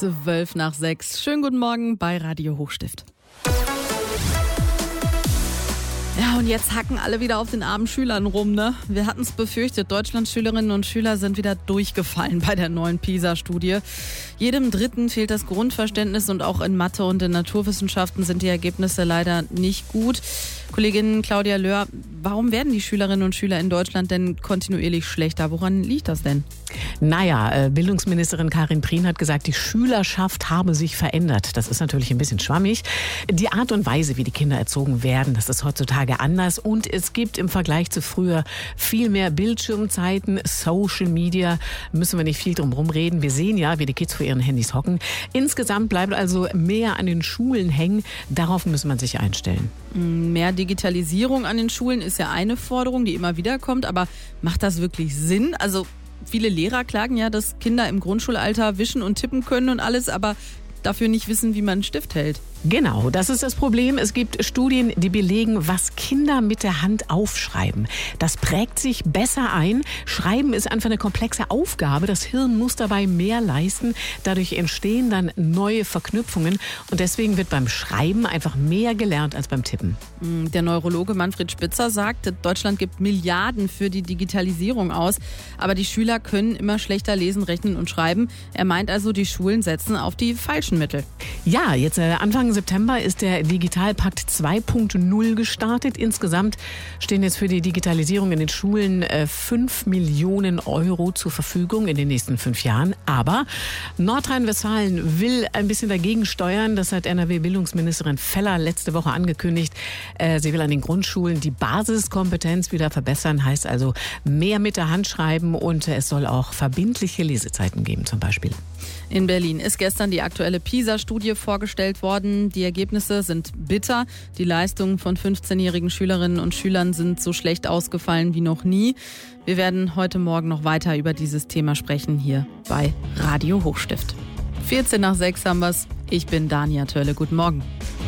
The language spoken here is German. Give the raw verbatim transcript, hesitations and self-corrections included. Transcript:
zwölf nach sechs. Schönen guten Morgen bei Radio Hochstift. Ja, und jetzt hacken alle wieder auf den armen Schülern rum, ne? Wir hatten es befürchtet, Deutschlands Schülerinnen und Schüler sind wieder durchgefallen bei der neuen PISA-Studie. Jedem Dritten fehlt das Grundverständnis und auch in Mathe und in Naturwissenschaften sind die Ergebnisse leider nicht gut. Kollegin Claudia Löhr, warum werden die Schülerinnen und Schüler in Deutschland denn kontinuierlich schlechter? Woran liegt das denn? Naja, Bildungsministerin Karin Prien hat gesagt, die Schülerschaft habe sich verändert. Das ist natürlich ein bisschen schwammig. Die Art und Weise, wie die Kinder erzogen werden, das ist heutzutage anders. Und es gibt im Vergleich zu früher viel mehr Bildschirmzeiten, Social Media. Müssen wir nicht viel drum rumreden. Wir sehen ja, wie die Kids vor ihren Handys hocken. Insgesamt bleibt also mehr an den Schulen hängen. Darauf muss man sich einstellen. Mehr Digitalisierung an den Schulen ist ja eine Forderung, die immer wieder kommt. Aber macht das wirklich Sinn? Also viele Lehrer klagen ja, dass Kinder im Grundschulalter wischen und tippen können und alles, aber dafür nicht wissen, wie man einen Stift hält. Genau, das ist das Problem. Es gibt Studien, die belegen, was Kinder mit der Hand aufschreiben. Das prägt sich besser ein. Schreiben ist einfach eine komplexe Aufgabe. Das Hirn muss dabei mehr leisten. Dadurch entstehen dann neue Verknüpfungen. Und deswegen wird beim Schreiben einfach mehr gelernt als beim Tippen. Der Neurologe Manfred Spitzer sagt, Deutschland gibt Milliarden für die Digitalisierung aus. Aber die Schüler können immer schlechter lesen, rechnen und schreiben. Er meint also, die Schulen setzen auf die falschen Mittel. Ja, jetzt äh, Anfang September ist der Digitalpakt zwei Punkt null gestartet. Insgesamt stehen jetzt für die Digitalisierung in den Schulen äh, fünf Millionen Euro zur Verfügung in den nächsten fünf Jahren. Aber Nordrhein-Westfalen will ein bisschen dagegen steuern. Das hat N R W-Bildungsministerin Feller letzte Woche angekündigt. Äh, sie will an den Grundschulen die Basiskompetenz wieder verbessern. Heißt also mehr mit der Hand schreiben und äh, es soll auch verbindliche Lesezeiten geben zum Beispiel. In Berlin ist gestern die aktuelle PISA-Studie vorgestellt worden. Die Ergebnisse sind bitter. Die Leistungen von fünfzehnjährigen Schülerinnen und Schülern sind so schlecht ausgefallen wie noch nie. Wir werden heute Morgen noch weiter über dieses Thema sprechen hier bei Radio Hochstift. vierzehn nach sechs haben wir's. Ich bin Dania Törle. Guten Morgen.